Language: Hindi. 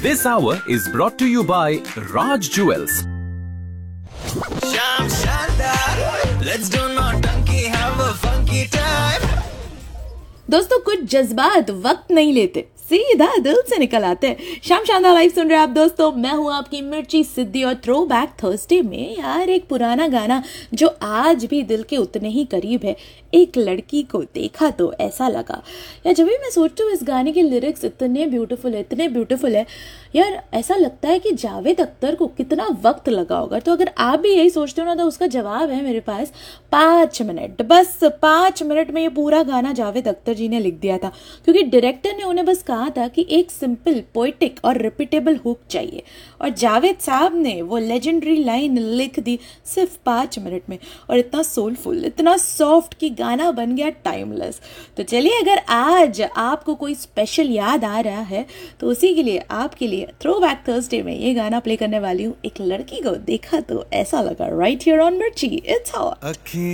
This hour is brought to you by Raj Jewels. Sham Shandar, let's do naughty, have a funky time. दोस्तों, कुछ जज्बात वक्त नहीं लेते, सीधा दिल से निकल आते हैं। शाम शानदार लाइव सुन रहे हैं आप दोस्तों। मैं हूं आपकी मिर्ची सिद्धि और थ्रो बैक थर्सडे में यार एक पुराना गाना जो आज भी दिल के उतने ही करीब है। एक लड़की को देखा तो ऐसा लगा। यार जब भी मैं सोचती हूँ इस गाने के लिरिक्स इतने ब्यूटीफुल है यार, ऐसा लगता है कि जावेद अख्तर को कितना वक्त लगा होगा। तो अगर आप भी यही सोचते हो ना, तो उसका जवाब है मेरे पास 5 मिनट। बस 5 मिनट में ये पूरा गाना जावेद अख्तर जी ने लिख दिया था, क्योंकि डायरेक्टर ने उन्हें बस कहा था कि एक सिंपल पोएटिक और रिपीटेबल हुक चाहिए, और जावेद साहब ने वो लेजेंडरी लाइन लिख दी सिर्फ 5 मिनट में, और इतना सोलफुल, इतना सॉफ्ट कि गाना बन गया टाइमलेस। तो चलिए, अगर आज आपको कोई स्पेशल याद आ रहा है तो उसी के लिए आपके लिए थ्रो बैक थर्सडे में ये गाना प्ले करने वाली हूँ। एक लड़की को देखा तो ऐसा लगा, राइट हियर ऑन मिर्ची। It's hot.